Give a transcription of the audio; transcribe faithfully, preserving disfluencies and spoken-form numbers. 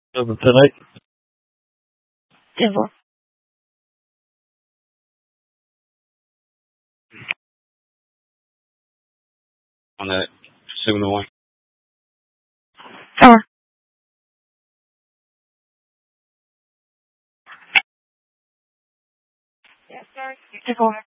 Over tonight. Devil. On that Sigma one. Power. Yes, sir. Devil.